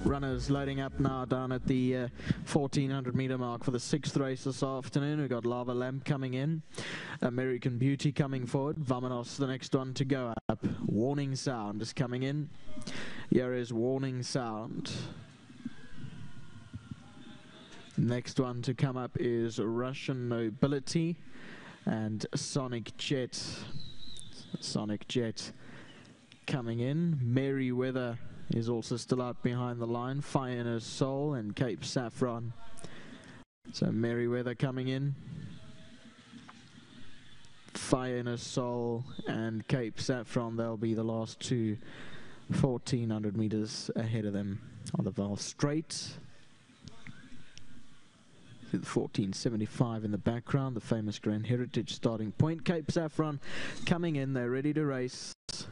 Runners loading up now down at the 1400 meter mark for the 6th race this afternoon. We've got Lava Lamp coming in, American Beauty coming forward, Vamanos the next one to go up. Warning Sound is coming in. Here is Warning Sound. Next one to come up is Russian Nobility and Sonic Jet. Sonic Jet coming in. Merryweather is also still out behind the line. Fire in Her Soul and Cape Saffron. So Merryweather coming in. Fire in Her Soul and Cape Saffron, they'll be the last two. 1400 meters ahead of them on the Vaal Straight. The 1475 in the background, the famous Grand Heritage starting point. Cape Saffron coming in, they're ready to race.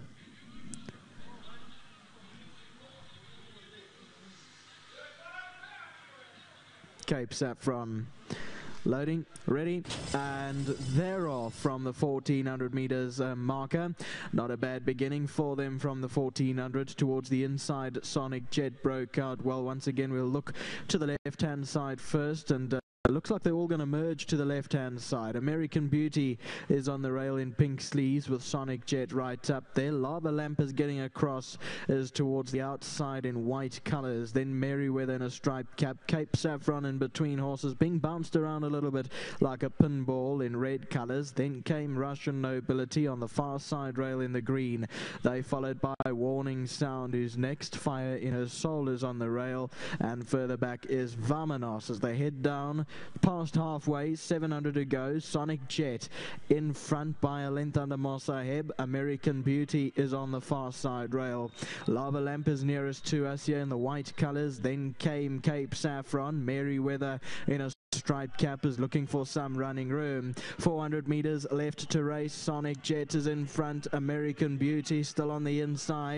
Cape Saffron loading, ready, and they're off from the 1400 meters marker. Not a bad beginning for them from the 1400 towards the inside. Sonic Jet broke out well. Once again, we'll look to the left-hand side first, and looks like they're all going to merge to the left-hand side. American Beauty is on the rail in pink sleeves with Sonic Jet right up there. Lava Lamp is getting across, is towards the outside in white colors. Then Merryweather in a striped cap. Cape Saffron in between horses, being bounced around a little bit like a pinball in red colors. Then came Russian Nobility on the far side rail in the green. They followed by Warning Sound, who's next. Fire in Her Soul is on the rail, and further back is Vamanos as they head down past halfway. 700 to go. Sonic Jet in front by a length under Mosaheb. American Beauty is on the far side rail. Lava Lamp is nearest to us here in the white colors. Then came Cape Saffron. Merryweather in a striped cap is looking for some running room. 400 meters left to race. Sonic Jet is in front. American Beauty still on the inside.